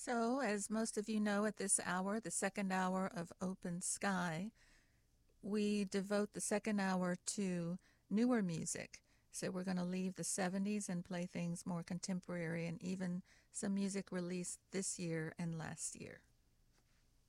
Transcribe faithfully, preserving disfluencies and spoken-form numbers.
So, as most of you know, at this hour, the second hour of Open Sky, we devote the second hour to newer music. So, we're going to leave the seventies and play things more contemporary and even some music released this year and last year.